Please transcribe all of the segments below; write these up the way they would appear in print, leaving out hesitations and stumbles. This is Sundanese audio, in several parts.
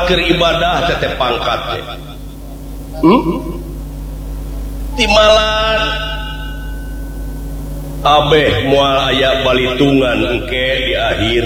keur ibadah teh pangkat teh timalan abeh moal aya balitungan engke di akhir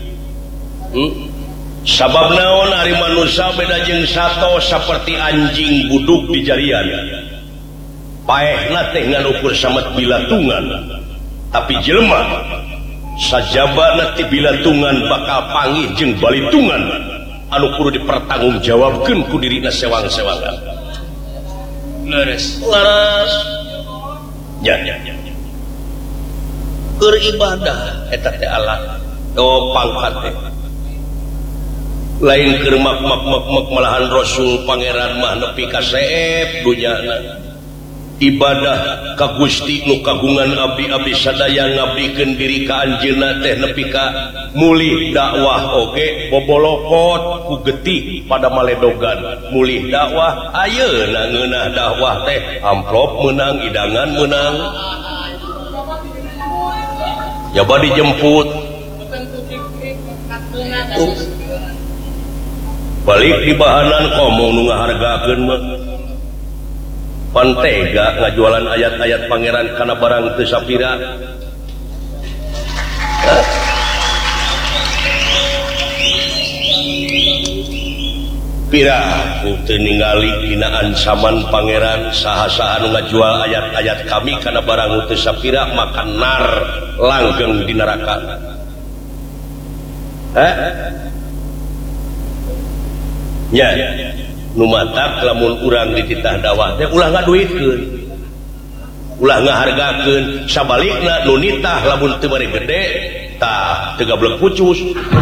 sabab naon ari manusia beda jeung sato saperti anjing buduk di jarian paehna teh ngan ukur samet bilatungan tapi jelema sajabana ti bilatungan bakal panggih jeung balitungan anu kudu dipertanggungjawabkeun ku dirina sewang-sewangan laras ya keur ibadah eta teh Allah pangkat teh lain keur mak malahan Rasul pangeran mah nepi ka seep dunyana ibadah ka Gusti nu kagungan abdi-abdi sadaya ngabdikeun diri ka anjeunna teh nepi ka mulih dakwah oge bobolokot ku getih pada maledogan mulih dakwah ayeuna ngeunah dakwah teh amplop meunang idangan meunang nyoba dijemput balik di bahanan ngomong nu ngahargakeun mah pantega ngajualan ayat-ayat pangeran kana barang teu sapira pira teu ningali dina ancaman pangeran saha-saha nu ngajual ayat-ayat kami kana barang teu sapira maka nar langgeng di neraka nya nu matak lamun urang dititah dakwah teh ulah ngaduitkeun ulah ngahargakeun sabalikna nu nitah lamun teu bari gede tah teu gablek pucus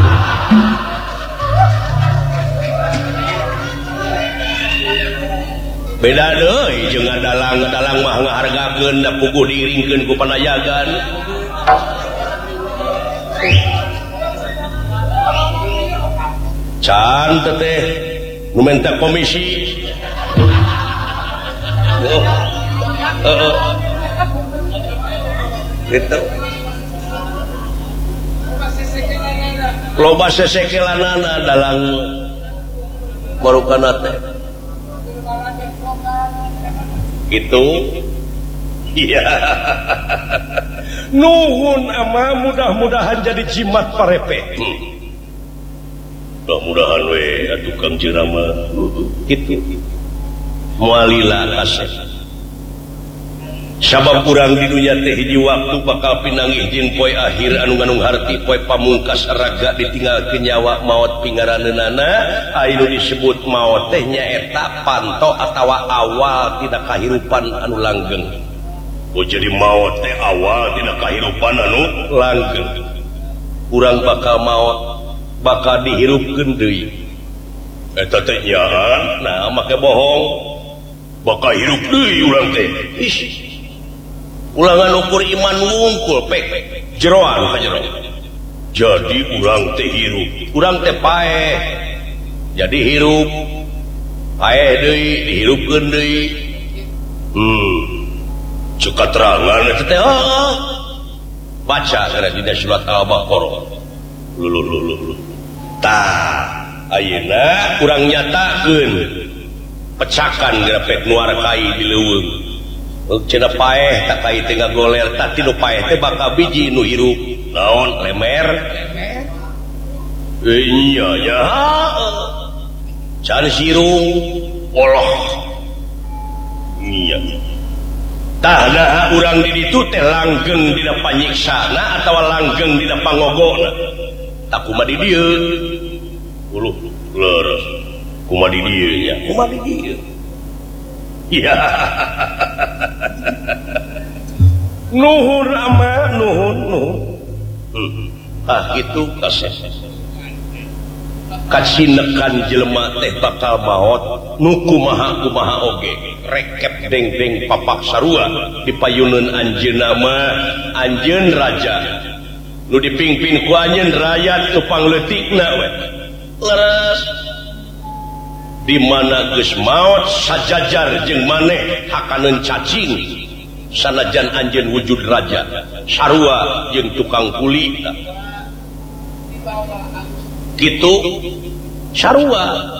beda deui jeung ngadalang mah ngahargakeun da puguh diiringkeun ku panayagan can teh nu minta komisi gitu loba sesekelanana dalam marukana teh itu iya nuhun ama mudah-mudahan jadi jimat parepe mudah-mudahan we tukang jerama gitu mualila kasih sabab urang di dunia teh hiji waktu bakal pinanggih jeung poe akhir anu ngandung harti poe pamungkas raga ditinggalkeun nyawa maot pingaraneunana anu disebut maot teh nyaeta panto atawa awal tina kahirupan anu langgeng jadi maot teh awal tina kahirupan anu langgeng urang bakal maot bakal dihirupkeun deui eta teh nya nah make bohong bakal hirup deui urang teh ulangan ukur iman wungkul pek jeroan ka jero jadi urang teh hirup urang teh paeh jadi hirup paeh deui dihirupkeun deui cuka terangan eta teh baca kana dina surat Al-Baqarah lulu tah ayeuna urang nyatakeun pecakan grepek nuar kai di leuweung cenah paeh tak kai teh ngagoler tah tinu paeh teh bakal biji nu hirup naon lemer iya ya can sirung Allah iya tah nah urang di ditu teh langgeng dina panyiksana atawa langgeng dina pangogona tak kumaha di dieu uluh leres kumaha di dieu nya kumaha di dieu iya nuhun ama nuhun itu kasih kasinekan jelema teh bakal maot nu kumaha oge rekep deng papak sarua dipayuneun anjeunna mah anjeun raja nu dipingpin ku anjeun rakyat tu pangleutikna we leres di mana geus maot sajajar jeung maneh hakaneun cacing sanajan anjeun wujud raja sarua jeung tukang kuli kitu sarua